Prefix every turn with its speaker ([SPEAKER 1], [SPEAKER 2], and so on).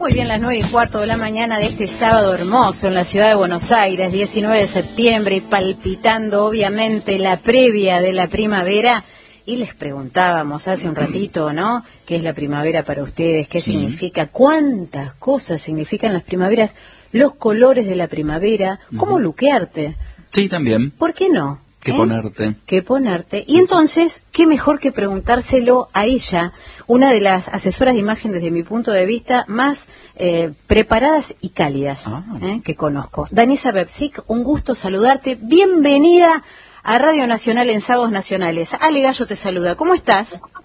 [SPEAKER 1] Muy bien, las 9:15 de la mañana de este sábado hermoso en la ciudad de Buenos Aires, 19 de septiembre, y palpitando obviamente la previa de la primavera. Y les preguntábamos hace un ratito, ¿no? ¿Qué es la primavera para ustedes? ¿Qué significa? ¿Cuántas cosas significan las primaveras? Los colores de la primavera. ¿Cómo luquearte?
[SPEAKER 2] Sí, también.
[SPEAKER 1] ¿Por qué no?
[SPEAKER 2] ¿Qué ponerte?
[SPEAKER 1] ¿Qué ponerte? Y entonces, ¿qué mejor que preguntárselo a ella? Una de las asesoras de imagen, desde mi punto de vista, más preparadas y cálidas que conozco. Danisa Bebsic, un gusto saludarte. Bienvenida a Radio Nacional en Sábados Nacionales. Ale Gallo te saluda. ¿Cómo estás?